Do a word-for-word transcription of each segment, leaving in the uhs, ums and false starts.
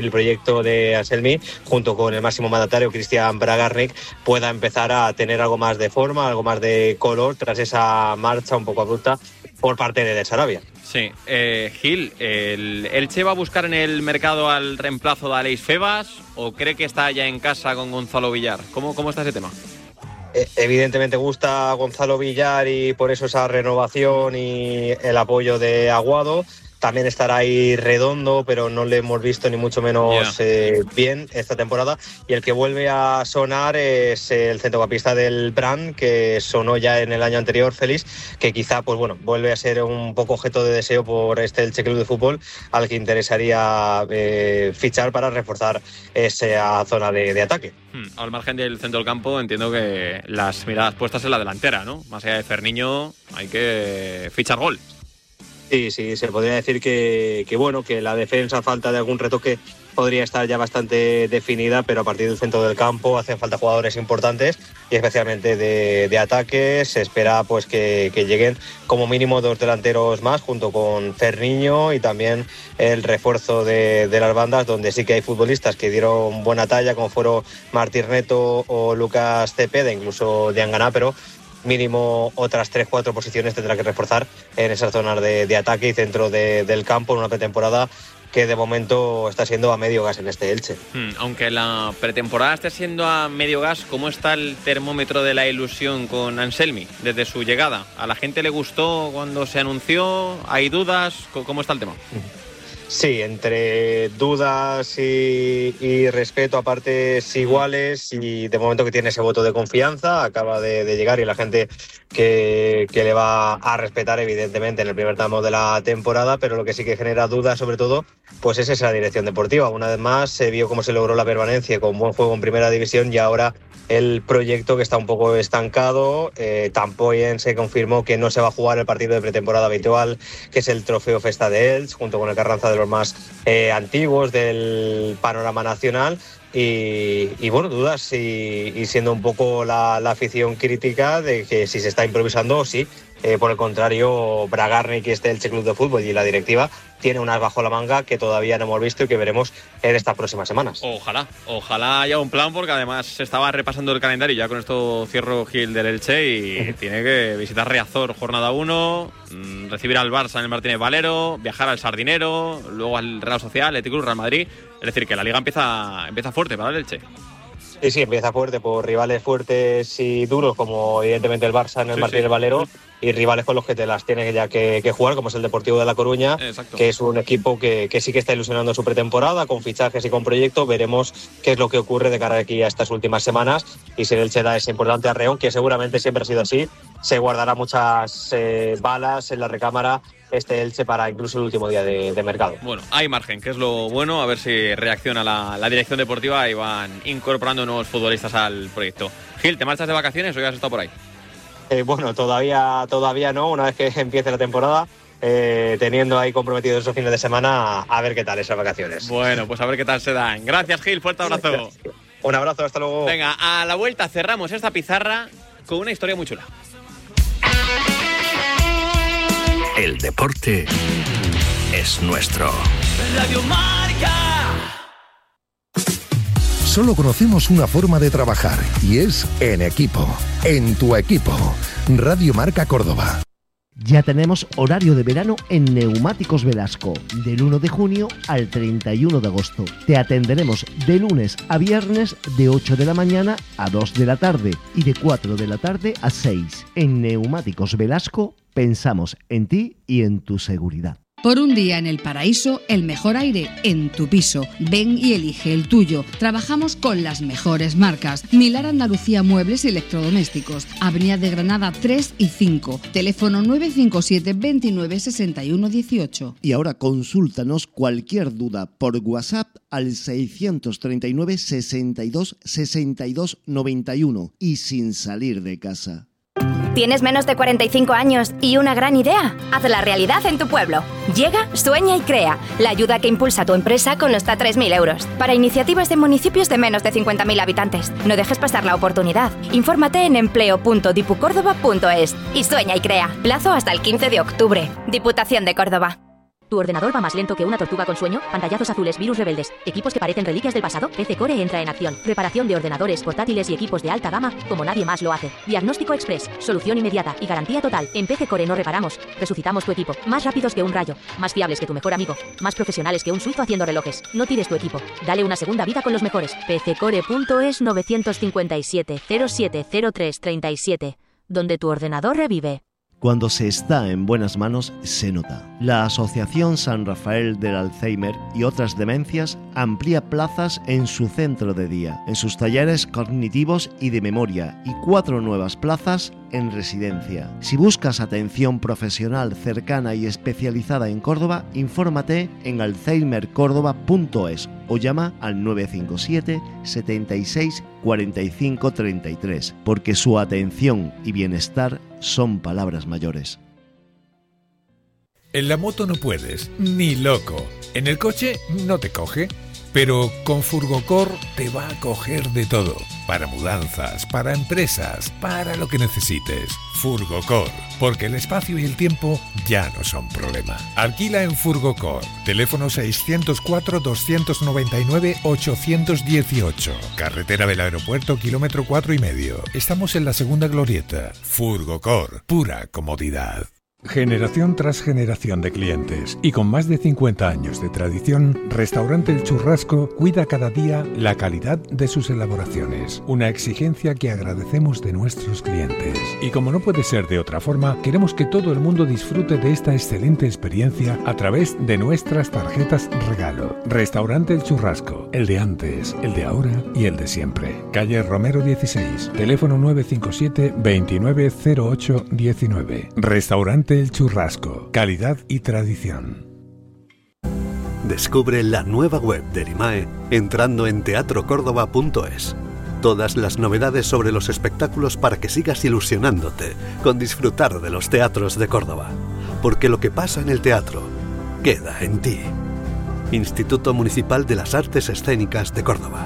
el proyecto de Anselmi, junto con el máximo mandatario Christian Bragarnik, pueda empezar a tener algo más de forma, algo más de color tras esa marcha un poco abrupta por parte de Sarabia. Sí, eh, Gil, ¿el Elche va a buscar en el mercado al reemplazo de Aleix Febas o cree que está ya en casa con Gonzalo Villar? ¿Cómo, cómo está ese tema? Evidentemente gusta Gonzalo Villar y por eso esa renovación y el apoyo de Aguado. También estará ahí Redondo, pero no le hemos visto ni mucho menos yeah. eh, bien esta temporada. Y el que vuelve a sonar es el centrocampista del Brandt, que sonó ya en el año anterior, Félix, que quizá pues bueno vuelve a ser un poco objeto de deseo por este Elche Club de Fútbol, al que interesaría eh, fichar para reforzar esa zona de, de ataque. Hmm. Al margen del centro del campo, entiendo que las miradas puestas en la delantera, ¿no? Más allá de Ferniño, hay que fichar gol. Sí, sí, se podría decir que, que bueno, que la defensa, a falta de algún retoque, podría estar ya bastante definida, pero a partir del centro del campo hacen falta jugadores importantes y especialmente de, de ataque. Se espera pues que, que lleguen como mínimo dos delanteros más, junto con Ferniño, y también el refuerzo de, de las bandas, donde sí que hay futbolistas que dieron buena talla, como fueron Martín Neto o Lucas Cepeda, incluso Diangana, pero mínimo otras tres cuatro posiciones tendrá que reforzar en esas zonas de, de ataque y centro de, del campo en una pretemporada que de momento está siendo a medio gas en este Elche. Hmm, aunque la pretemporada esté siendo a medio gas, ¿cómo está el termómetro de la ilusión con Anselmi desde su llegada? ¿A la gente le gustó cuando se anunció? ¿Hay dudas? ¿Cómo está el tema? Sí, entre dudas y, y respeto a partes iguales, y de momento que tiene ese voto de confianza, acaba de, de llegar y la gente que, que le va a respetar evidentemente en el primer tramo de la temporada, pero lo que sí que genera dudas sobre todo pues es esa dirección deportiva. Una vez más se vio cómo se logró la permanencia con buen juego en primera división y ahora el proyecto que está un poco estancado. Eh, también se confirmó que no se va a jugar el partido de pretemporada habitual, que es el Trofeo Festa de Elche, junto con el Carranza de los más eh, antiguos del panorama nacional. Y, y bueno, dudas y, y siendo un poco la, la afición crítica de que si se está improvisando o sí. Eh, por el contrario, Bragarnik y este Elche Club de Fútbol y la directiva tiene unas bajo la manga que todavía no hemos visto y que veremos en estas próximas semanas. Ojalá, ojalá haya un plan, porque además se estaba repasando el calendario, ya con esto cierro Gil del Elche, y tiene que visitar Riazor jornada uno, recibir al Barça en el Martínez Valero, viajar al Sardinero, luego al Real Social, Athletic Club, Real Madrid. Es decir, que la liga empieza, empieza fuerte para el Elche. Sí, sí, empieza fuerte por rivales fuertes y duros, como evidentemente el Barça en el sí, Martínez sí. Valero, y rivales con los que te las tiene ya que, que jugar, como es el Deportivo de La Coruña. Exacto. Que es un equipo que, que sí que está ilusionando su pretemporada, con fichajes y con proyecto. Veremos qué es lo que ocurre de cara aquí a estas últimas semanas, y si el Elche da ese importante arreón, que seguramente siempre ha sido así, se guardará muchas eh, balas en la recámara este Elche para incluso el último día de, de mercado. Bueno, hay margen, que es lo bueno, a ver si reacciona la, la dirección deportiva y van incorporando nuevos futbolistas al proyecto. Gil, ¿te marchas de vacaciones o ya has estado por ahí? Eh, bueno, todavía, todavía no, una vez que empiece la temporada, eh, teniendo ahí comprometidos esos fines de semana, a ver qué tal esas vacaciones. Bueno, pues a ver qué tal se dan. Gracias, Gil, fuerte abrazo. Gracias. Un abrazo, hasta luego. Venga, a la vuelta cerramos esta pizarra con una historia muy chula. El deporte es nuestro. Radio Marca. Solo conocemos una forma de trabajar, y es en equipo. En tu equipo. Radio Marca Córdoba. Ya tenemos horario de verano en Neumáticos Velasco, del uno de junio al treinta y uno de agosto. Te atenderemos de lunes a viernes de ocho de la mañana a dos de la tarde y de cuatro de la tarde a seis. En Neumáticos Velasco pensamos en ti y en tu seguridad. Por un día en el paraíso, el mejor aire en tu piso. Ven y elige el tuyo. Trabajamos con las mejores marcas. Milar Andalucía Muebles y Electrodomésticos. Avenida de Granada tres y cinco. Teléfono nueve cinco siete, veintinueve, sesenta y uno, dieciocho. Y ahora consúltanos cualquier duda por WhatsApp al seiscientos treinta y nueve, sesenta y dos, sesenta y dos, noventa y uno y sin salir de casa. ¿Tienes menos de cuarenta y cinco años y una gran idea? Hazla realidad en tu pueblo. Llega, sueña y crea. La ayuda que impulsa tu empresa con hasta tres mil euros. Para iniciativas de municipios de menos de cincuenta mil habitantes. No dejes pasar la oportunidad. Infórmate en empleo punto dipucórdoba punto es y sueña y crea. Plazo hasta el quince de octubre. Diputación de Córdoba. ¿Tu ordenador va más lento que una tortuga con sueño? Pantallazos azules, virus rebeldes, equipos que parecen reliquias del pasado. P C Core entra en acción. Reparación de ordenadores, portátiles y equipos de alta gama como nadie más lo hace. Diagnóstico express, solución inmediata y garantía total. En P C Core no reparamos, resucitamos tu equipo. Más rápidos que un rayo, más fiables que tu mejor amigo, más profesionales que un suizo haciendo relojes. No tires tu equipo, dale una segunda vida con los mejores. P C Core punto es nueve cinco siete, cero siete cero tres tres siete, donde tu ordenador revive. Cuando se está en buenas manos, se nota. La Asociación San Rafael del Alzheimer y otras demencias amplía plazas en su centro de día, en sus talleres cognitivos y de memoria, y cuatro nuevas plazas en residencia. Si buscas atención profesional cercana y especializada en Córdoba, infórmate en alzheimer córdoba punto es o llama al nueve cinco siete, setenta y seis, cuarenta y cinco, treinta y tres, porque su atención y bienestar son palabras mayores. En la moto no puedes, ni loco. En el coche no te coge. Pero con Furgocor te va a coger de todo. Para mudanzas, para empresas, para lo que necesites. Furgocor, porque el espacio y el tiempo ya no son problema. Alquila en Furgocor. Teléfono seiscientos cuatro, doscientos noventa y nueve, ochocientos dieciocho. Carretera del Aeropuerto, kilómetro cuatro y medio. Estamos en la segunda glorieta. Furgocor, pura comodidad. Generación tras generación de clientes y con más de cincuenta años de tradición, Restaurante El Churrasco cuida cada día la calidad de sus elaboraciones, una exigencia que agradecemos de nuestros clientes. Y como no puede ser de otra forma, queremos que todo el mundo disfrute de esta excelente experiencia a través de nuestras tarjetas regalo. Restaurante El Churrasco, el de antes, el de ahora y el de siempre. Calle Romero dieciséis, teléfono nueve cinco siete, veintinueve cero ocho diecinueve. Restaurante El Churrasco, calidad y tradición. Descubre la nueva web de Erimae entrando en teatro córdoba punto es. Todas las novedades sobre los espectáculos para que sigas ilusionándote con disfrutar de los teatros de Córdoba. Porque lo que pasa en el teatro queda en ti. Instituto Municipal de las Artes Escénicas de Córdoba.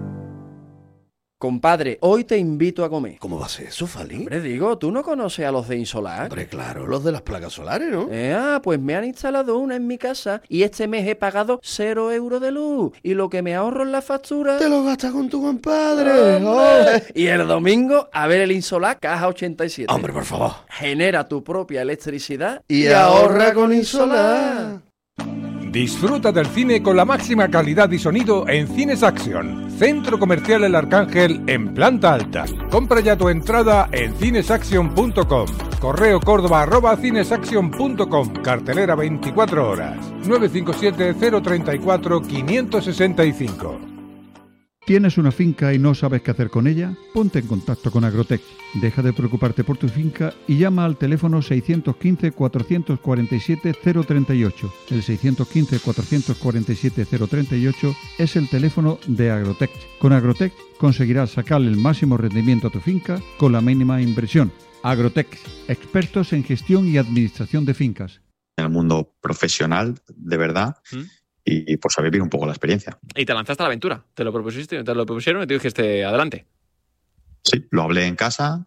Compadre, hoy te invito a comer. ¿Cómo va a ser eso, Fali? Hombre, digo, ¿tú no conoces a los de Insolar? Hombre, claro, los de las placas solares, ¿no? Eh, ah, pues me han instalado una en mi casa y este mes he pagado cero euros de luz. Y lo que me ahorro en la factura... ¡Te lo gastas con tu compadre! ¡Oh! Y el domingo, a ver el Insolar Caja ochenta y siete. ¡Hombre, por favor! Genera tu propia electricidad y, y ahorra con Insolar. Disfruta del cine con la máxima calidad y sonido en Cines Action, Centro Comercial El Arcángel en planta alta. Compra ya tu entrada en cinesaction punto com. Correo córdoba arroba cinesaction punto com. Cartelera veinticuatro horas. nueve cinco siete, cero tres cuatro, cinco seis cinco. ¿Tienes una finca y no sabes qué hacer con ella? Ponte en contacto con Agrotech. Deja de preocuparte por tu finca y llama al teléfono seiscientos quince, cuatrocientos cuarenta y siete, cero treinta y ocho. El seiscientos quince, cuatrocientos cuarenta y siete, cero treinta y ocho es el teléfono de Agrotech. Con Agrotech conseguirás sacarle el máximo rendimiento a tu finca con la mínima inversión. Agrotech, expertos en gestión y administración de fincas. En el mundo profesional, de verdad... ¿Mm? Y pues a vivir un poco la experiencia. Y te lanzaste a la aventura, te lo propusiste, te lo propusieron y te dijiste adelante. Sí, lo hablé en casa,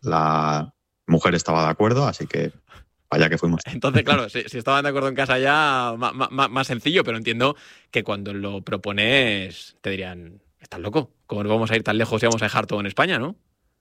la mujer estaba de acuerdo, así que allá que fuimos. Entonces, claro, si, si estaban de acuerdo en casa ya, más, más, más sencillo, pero entiendo que cuando lo propones te dirían, ¿estás loco? ¿Cómo nos vamos a ir tan lejos y vamos a dejar todo en España, no?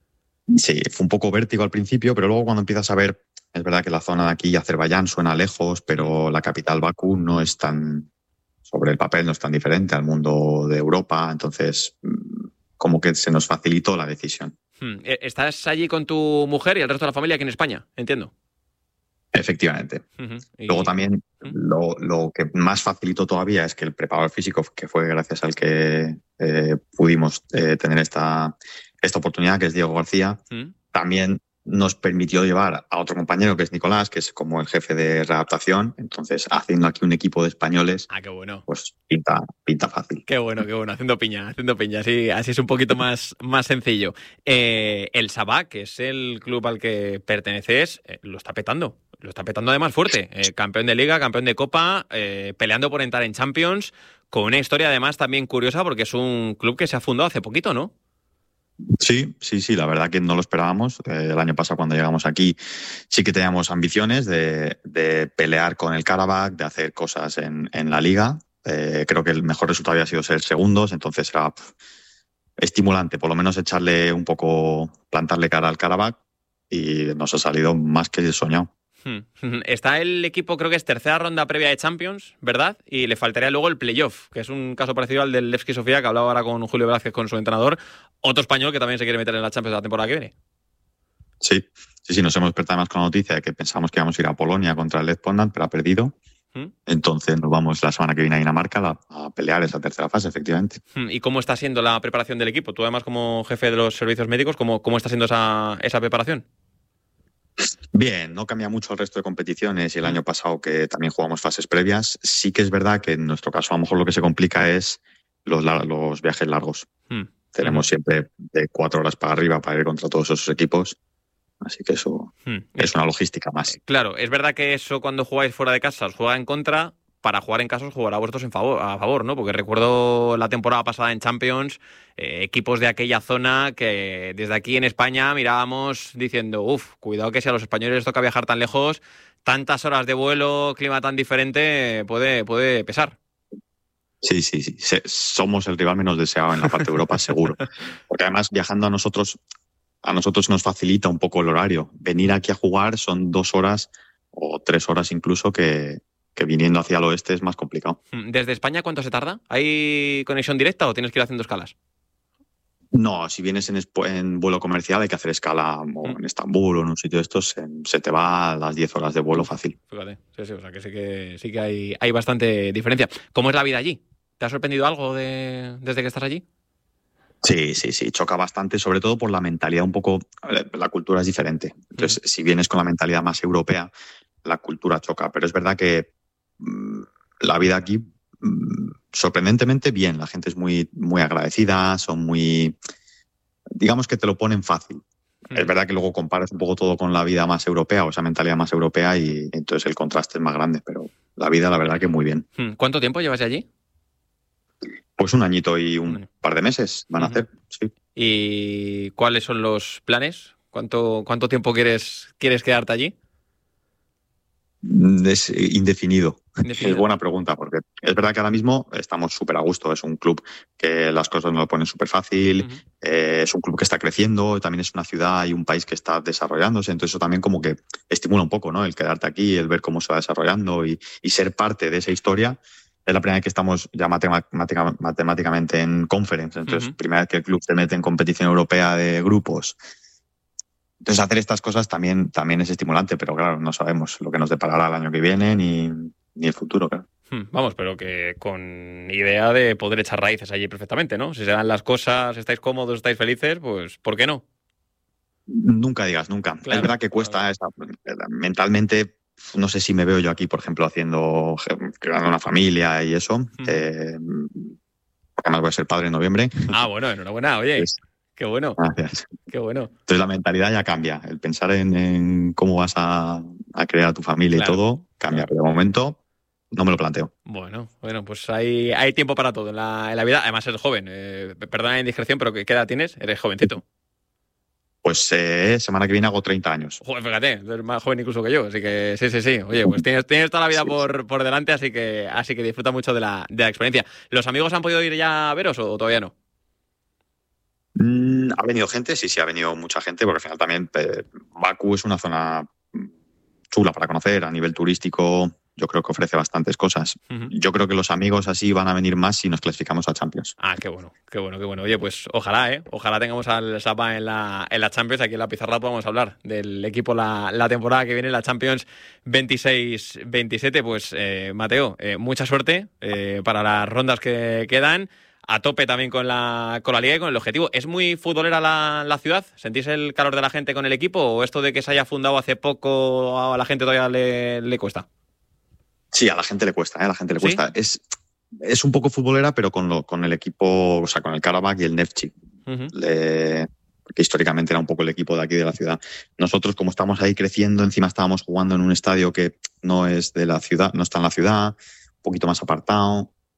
Sí, fue un poco vértigo al principio, pero luego cuando empiezas a ver, es verdad que la zona de aquí, Azerbaiyán, suena lejos, pero la capital Bakú no es tan... sobre el papel no es tan diferente al mundo de Europa, entonces como que se nos facilitó la decisión. ¿Estás allí con tu mujer y el resto de la familia aquí en España? Entiendo. Efectivamente. Uh-huh. Y... Luego también uh-huh. lo, lo que más facilitó todavía es que el preparador físico, que fue gracias al que eh, pudimos eh, tener esta, esta oportunidad, que es Diego García, uh-huh. también nos permitió llevar a otro compañero que es Nicolás, que es como el jefe de readaptación. Entonces, haciendo aquí un equipo de españoles, ah, qué bueno. Pues pinta, pinta fácil. Qué bueno, qué bueno, haciendo piña, haciendo piña, así, así es un poquito más, más sencillo. Eh, el Sabah, que es el club al que perteneces, eh, lo está petando, lo está petando además fuerte. Eh, campeón de Liga, campeón de Copa, eh, peleando por entrar en Champions, con una historia además también curiosa porque es un club que se ha fundado hace poquito, ¿no? Sí, sí, sí, la verdad que no lo esperábamos. Eh, el año pasado cuando llegamos aquí sí que teníamos ambiciones de, de pelear con el Karabakh, de hacer cosas en, en la liga. Eh, creo que el mejor resultado había sido ser segundos, entonces era pff, estimulante, por lo menos echarle un poco, plantarle cara al Karabakh, y nos ha salido más que soñado. Está el equipo, creo que es tercera ronda previa de Champions, ¿verdad? Y le faltaría luego el playoff, que es un caso parecido al del Levski Sofía, que hablaba ahora con Julio Velázquez, con su entrenador. Otro español que también se quiere meter en la Champions la temporada que viene. Sí, sí, sí, nos hemos despertado más con la noticia de que pensábamos que íbamos a ir a Polonia contra el Lech Poznan, pero ha perdido. ¿Mm? Entonces nos vamos la semana que viene a Dinamarca a, a pelear esa tercera fase, efectivamente. ¿Y cómo está siendo la preparación del equipo? Tú además como jefe de los servicios médicos, ¿cómo, cómo está siendo esa, esa preparación? Bien, no cambia mucho el resto de competiciones y el año pasado que también jugamos fases previas. Sí que es verdad que en nuestro caso a lo mejor lo que se complica es los, los viajes largos. Mm. Tenemos mm. siempre de cuatro horas para arriba para ir contra todos esos equipos. Así que eso mm. es una logística más. Claro, es verdad que eso cuando jugáis fuera de casa os juega en contra. Para jugar en casa os jugará a vosotros en favor, a favor, ¿no? Porque recuerdo la temporada pasada en Champions, eh, equipos de aquella zona que desde aquí en España mirábamos diciendo, uff, cuidado que si a los españoles les toca viajar tan lejos, tantas horas de vuelo, clima tan diferente, puede, puede pesar. Sí, sí, sí. Somos el rival menos deseado en la parte de Europa, seguro. Porque además viajando a nosotros, a nosotros nos facilita un poco el horario. Venir aquí a jugar son dos horas o tres horas incluso que... que viniendo hacia el oeste es más complicado. ¿Desde España cuánto se tarda? ¿Hay conexión directa o tienes que ir haciendo escalas? No, si vienes en, en vuelo comercial hay que hacer escala o en Estambul o en un sitio de estos, se, se te va a las diez horas de vuelo fácil. Fíjate, sí, sí, o sea que sí que, sí que hay, hay bastante diferencia. ¿Cómo es la vida allí? ¿Te ha sorprendido algo de, desde que estás allí? Sí, sí, sí, choca bastante, sobre todo por la mentalidad un poco, la cultura es diferente. Entonces, mm. si vienes con la mentalidad más europea, la cultura choca, pero es verdad que la vida aquí sorprendentemente bien, la gente es muy, muy agradecida, son muy, digamos que te lo ponen fácil. Mm. Es verdad que luego comparas un poco todo con la vida más europea o esa mentalidad más europea y entonces el contraste es más grande, pero la vida la verdad que muy bien. ¿Cuánto tiempo llevas allí? Pues un añito y un par de meses van a hacer, sí. ¿Y cuáles son los planes? ¿Cuánto, cuánto tiempo quieres, quieres quedarte allí? Es indefinido. indefinido. Es buena pregunta, porque es verdad que ahora mismo estamos súper a gusto. Es un club que las cosas nos lo ponen súper fácil, uh-huh. eh, es un club que está creciendo, también es una ciudad y un país que está desarrollándose, entonces eso también como que estimula un poco, ¿no? El quedarte aquí, el ver cómo se va desarrollando y, y ser parte de esa historia. Es la primera vez que estamos ya matemática, matemáticamente en conference, entonces uh-huh. primera vez que el club se mete en competición europea de grupos. Entonces hacer estas cosas también, también es estimulante, pero claro, no sabemos lo que nos deparará el año que viene ni, ni el futuro, claro. Vamos, pero que con idea de poder echar raíces allí perfectamente, ¿no? Si se dan las cosas, estáis cómodos, estáis felices, pues ¿por qué no? Nunca digas nunca. Claro, es verdad que cuesta, claro. esa, mentalmente, no sé si me veo yo aquí, por ejemplo, haciendo, creando una familia y eso. Mm. Eh, porque además voy a ser padre en noviembre. Ah, bueno, enhorabuena, oye. Pues, qué bueno. Gracias. Qué bueno. Entonces la mentalidad ya cambia. El pensar en, en cómo vas a, a crear tu familia claro. y todo cambia. Claro. Pero de momento no me lo planteo. Bueno, bueno, pues hay, hay tiempo para todo en la, en la vida. Además eres joven. Eh, perdona la indiscreción, pero ¿qué edad tienes? Eres jovencito. Pues eh, semana que viene hago treinta años. Joder, fíjate, eres más joven incluso que yo. Así que sí, sí, sí. Oye, pues tienes, tienes toda la vida sí, por, por delante, así que, así que disfruta mucho de la, de la experiencia. ¿Los amigos han podido ir ya a veros o todavía no? Mm, ha venido gente, sí, sí, ha venido mucha gente, porque al final también eh, Bakú es una zona chula para conocer a nivel turístico. Yo creo que ofrece bastantes cosas. Uh-huh. Yo creo que los amigos así van a venir más si nos clasificamos a Champions. Ah, qué bueno, qué bueno, qué bueno. Oye, pues ojalá, ¿eh? Ojalá tengamos al Sapa en la, en la Champions. Aquí en la pizarra podemos hablar del equipo la, la temporada que viene, la Champions veintiséis veintisiete. Pues, eh, Mateo, eh, mucha suerte eh, para las rondas que quedan. A tope también con la, con la liga y con el objetivo. ¿Es muy futbolera la, la ciudad? ¿Sentís el calor de la gente con el equipo? ¿O esto de que se haya fundado hace poco a la gente todavía le, le cuesta? Sí, a la gente le cuesta, ¿eh? A la gente le cuesta. ¿Sí? Es, es un poco futbolera, pero con, lo, con el equipo, o sea, con el Karabakh y el Neftchi. Uh-huh. Le, porque históricamente era un poco el equipo de aquí de la ciudad. Nosotros, como estamos ahí creciendo, encima estábamos jugando en un estadio que no es de la ciudad, no está en la ciudad, un poquito más apartado.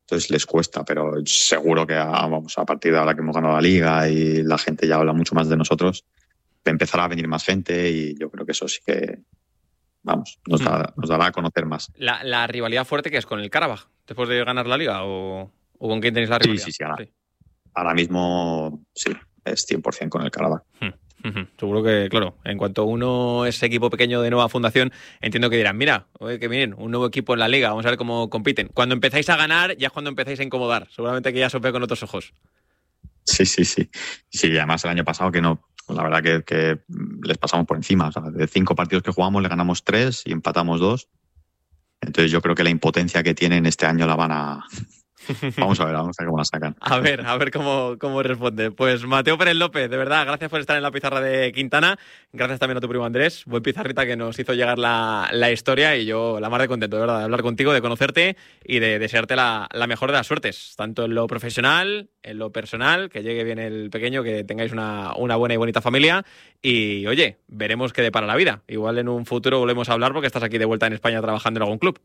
entonces les cuesta, pero seguro que a, vamos, a partir de ahora que hemos ganado la Liga y la gente ya habla mucho más de nosotros, empezará a venir más gente y yo creo que eso sí que, vamos, nos, mm. da, nos dará a conocer más. La, la rivalidad fuerte que es con el Karabaj, después de ganar la Liga, o, o con quién tenéis la rivalidad. Sí, sí, sí, ahora, sí. ahora mismo sí, es cien por ciento con el Karabaj. Mm. Uh-huh. Seguro que, claro, en cuanto uno es equipo pequeño de nueva fundación, entiendo que dirán, mira, oye, que bien, un nuevo equipo en la Liga, vamos a ver cómo compiten. Cuando empezáis a ganar, ya es cuando empezáis a incomodar. Seguramente que ya os ve con otros ojos. Sí, sí, sí. Sí, además el año pasado que no, la verdad que, que les pasamos por encima. O sea, de cinco partidos que jugamos, le ganamos tres y empatamos dos. Entonces yo creo que la impotencia que tienen este año la van a... Vamos a ver, vamos a ver cómo la sacan. A ver, a ver cómo, cómo responde. Pues Mateo Pérez López, de verdad, gracias por estar en la pizarra de Quintana. Gracias también a tu primo Andrés, buen pizarrita que nos hizo llegar la, la historia y yo la más de contento, de verdad, de hablar contigo, de conocerte y de desearte la, la mejor de las suertes, tanto en lo profesional, en lo personal, que llegue bien el pequeño, que tengáis una, una buena y bonita familia y, oye, veremos qué depara la vida. Igual en un futuro volvemos a hablar porque estás aquí de vuelta en España trabajando en algún club.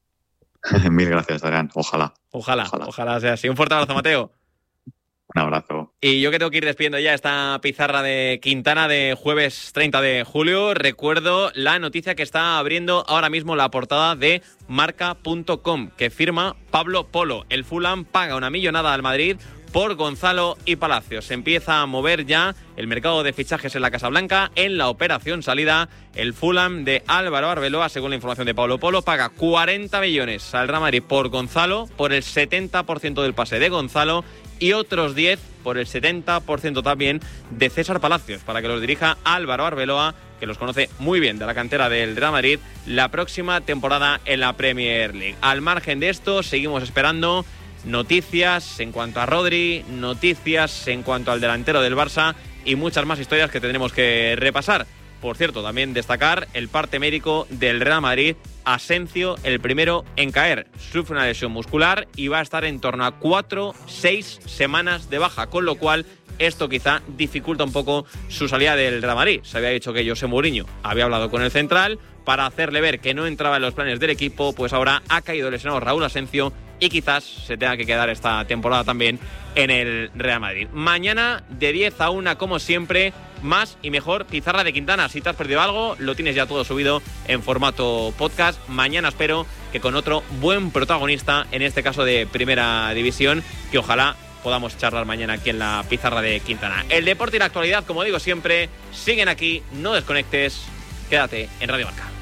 Mil gracias, Adrián. Ojalá. Ojalá, ojalá. Ojalá sea así. Un fuerte abrazo, Mateo. Un abrazo. Y yo que tengo que ir despidiendo ya esta pizarra de Quintana de jueves treinta de julio. Recuerdo la noticia que está abriendo ahora mismo la portada de marca punto com, que firma Pablo Polo. El Fulham paga una millonada al Madrid por Gonzalo y Palacios. Se empieza a mover ya el mercado de fichajes en la Casa Blanca. En la operación salida, el Fulham de Álvaro Arbeloa, según la información de Pablo Polo, paga cuarenta millones al Real Madrid por Gonzalo, por el setenta por ciento del pase de Gonzalo y otros diez por el setenta por ciento también de César Palacios, para que los dirija Álvaro Arbeloa, que los conoce muy bien de la cantera del Real Madrid, la próxima temporada en la Premier League. Al margen de esto, seguimos esperando noticias en cuanto a Rodri, noticias en cuanto al delantero del Barça y muchas más historias que tendremos que repasar. Por cierto, también destacar el parte médico del Real Madrid. Asensio, el primero en caer, sufre una lesión muscular y va a estar en torno a cuatro, seis semanas de baja, con lo cual esto quizá dificulta un poco su salida del Real Madrid. Se había dicho que José Mourinho había hablado con el central para hacerle ver que no entraba en los planes del equipo, pues ahora ha caído lesionado Raúl Asensio y quizás se tenga que quedar esta temporada también en el Real Madrid. Mañana de diez a una, como siempre, más y mejor pizarra de Quintana. Si te has perdido algo, lo tienes ya todo subido en formato podcast. Mañana espero que con otro buen protagonista, en este caso de Primera División, que ojalá podamos charlar mañana aquí en la pizarra de Quintana. El deporte y la actualidad, como digo siempre, siguen aquí. No desconectes. Quédate en Radio Marca.